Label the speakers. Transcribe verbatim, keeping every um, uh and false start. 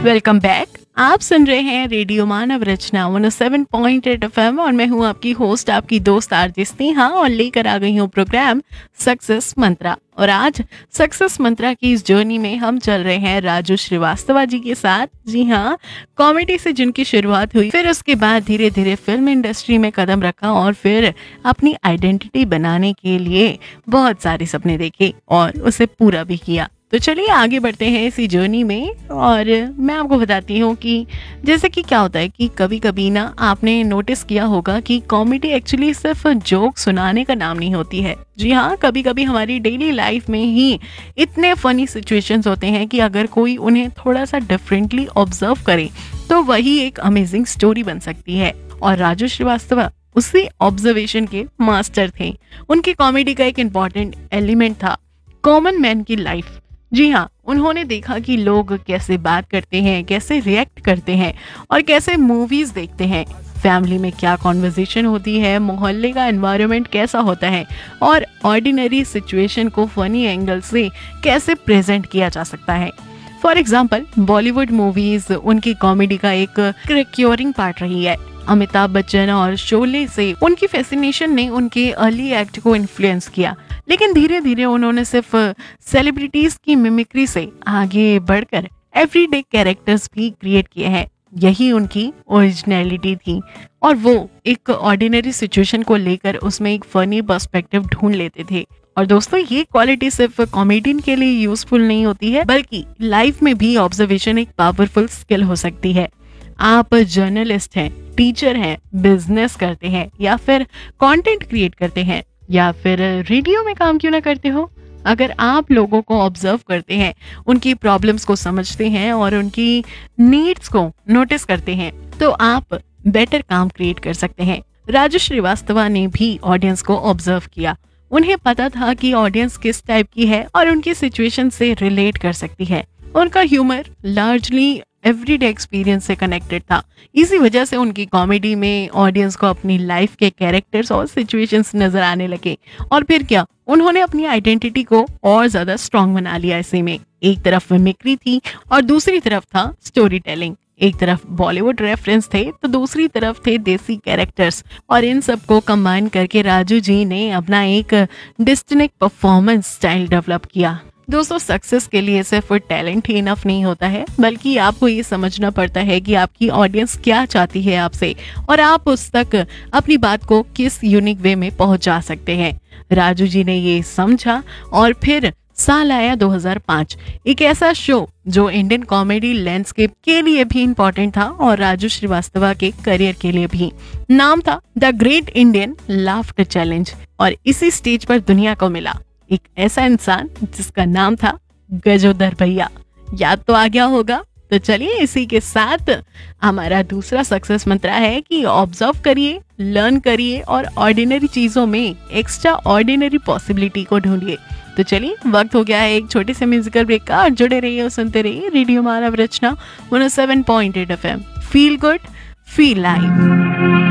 Speaker 1: Welcome back. आप सुन रहे हैं रेडियो मानव रचना एक सौ सात पॉइंट आठ एफएम और मैं हूं आपकी होस्ट, आपकी दोस्त आरजे स्नेहा, और लेकर आ गई हूं प्रोग्राम सक्सेस मंत्रा। और आज सक्सेस मंत्रा की इस जर्नी में हम चल रहे हैं राजू श्रीवास्तव जी के साथ। जी हाँ, कॉमेडी से जिनकी शुरुआत हुई, फिर उसके बाद धीरे धीरे फिल्म इंडस्ट्री में कदम रखा और फिर अपनी आइडेंटिटी बनाने के लिए बहुत सारे सपने देखे और उसे पूरा भी किया। तो चलिए आगे बढ़ते हैं इसी जर्नी में। और मैं आपको बताती हूँ कि जैसे कि क्या होता है कि कभी कभी ना आपने नोटिस किया होगा कि कॉमेडी एक्चुअली सिर्फ जोक सुनाने का नाम नहीं होती है। जी हाँ, कभी कभी हमारी डेली लाइफ में ही इतने फनी सिचुएशंस होते हैं कि अगर कोई उन्हें थोड़ा सा डिफरेंटली ऑब्जर्व करे तो वही एक अमेजिंग स्टोरी बन सकती है। और राजू श्रीवास्तव उसी ऑब्जर्वेशन के मास्टर थे। उनकी कॉमेडी का एक इम्पॉर्टेंट एलिमेंट था कॉमन मैन की लाइफ। जी हाँ, उन्होंने देखा कि लोग कैसे बात करते हैं, कैसे रिएक्ट करते हैं और कैसे मूवीज देखते हैं, फैमिली में क्या कॉन्वर्सेशन होती है, मोहल्ले का एनवायरनमेंट कैसा होता है और ऑर्डिनरी सिचुएशन को फनी एंगल से कैसे प्रेजेंट किया जा सकता है। फॉर एग्जाम्पल, बॉलीवुड मूवीज उनकी कॉमेडी का एक रिक्योरिंग पार्ट रही है। अमिताभ बच्चन और शोले से उनकी फैसिनेशन ने उनके अर्ली एक्ट को इन्फ्लुएंस किया, लेकिन धीरे धीरे उन्होंने सिर्फ सेलिब्रिटीज की मिमिक्री से आगे बढ़कर एवरीडे कैरेक्टर्स भी क्रिएट किए हैं। यही उनकी ओरिजिनलिटी थी और वो एक ऑर्डिनरी सिचुएशन को लेकर उसमें एक फनी पर्सपेक्टिव ढूंढ लेते थे। और दोस्तों, ये क्वालिटी सिर्फ कॉमेडियन के लिए यूजफुल नहीं होती है, बल्कि लाइफ में भी ऑब्जर्वेशन एक पावरफुल स्किल हो सकती है। आप जर्नलिस्ट हैं, टीचर हैं, बिजनेस करते हैं या फिर कंटेंट क्रिएट करते हैं या फिर रेडियो में काम क्यों ना करते हो, अगर आप लोगों को ऑब्जर्व करते हैं, उनकी प्रॉब्लम्स को समझते हैं और उनकी नीड्स को नोटिस करते हैं, तो आप बेटर काम क्रिएट कर सकते हैं। राजू श्रीवास्तव ने भी ऑडियंस को ऑब्जर्व किया। उन्हें पता था कि ऑडियंस किस टाइप की है और उनकी सिचुएशन से रिलेट कर सकती है। उनका ह्यूमर लार्जली एवरीडे एक्सपीरियंस से कनेक्टेड था। इसी वजह से उनकी कॉमेडी में ऑडियंस को अपनी लाइफ के कैरेक्टर्स और सिचुएशंस नजर आने लगे। और फिर क्या, उन्होंने अपनी आइडेंटिटी को और ज्यादा स्ट्रॉन्ग बना लिया। इसी में एक तरफ मिमिक्री थी और दूसरी तरफ था स्टोरी टेलिंग। एक तरफ बॉलीवुड रेफरेंस थे तो दूसरी तरफ थे देसी कैरेक्टर्स, और इन सबको कंबाइन करके राजू जी ने अपना एक डिस्टिंक्ट परफॉर्मेंस स्टाइल डेवलप किया। दोस्तों, सक्सेस के लिए सिर्फ टैलेंट ही इनफ नहीं होता है, बल्कि आपको ये समझना पड़ता है कि आपकी ऑडियंस क्या चाहती है आपसे और आप उस तक अपनी बात को किस यूनिक वे में पहुंचा सकते हैं। राजू जी ने ये समझा और फिर साल आया दो हज़ार पाँच, एक ऐसा शो जो इंडियन कॉमेडी लैंडस्केप के लिए भी इम्पोर्टेंट था और राजू श्रीवास्तव के करियर के लिए भी। नाम था the great Indian laughter challenge. और इसी स्टेज पर दुनिया को मिला एक ऐसा इंसान जिसका नाम था गजोदर भैया। याद तो आ गया होगा। तो चलिए इसी के साथ हमारा दूसरा सक्सेस मंत्र है कि ऑब्जर्व करिए, लर्न करिए और ऑर्डिनरी चीजों में एक्स्ट्रा ऑर्डिनरी पॉसिबिलिटी को ढूंढिए। तो चलिए, वक्त हो गया है एक छोटे से म्यूजिकल ब्रेक का और जुड़े रहिए और सुनते रहिए रेडियो मानव रचना एक सौ सात पॉइंट आठ FM. Feel good, feel live.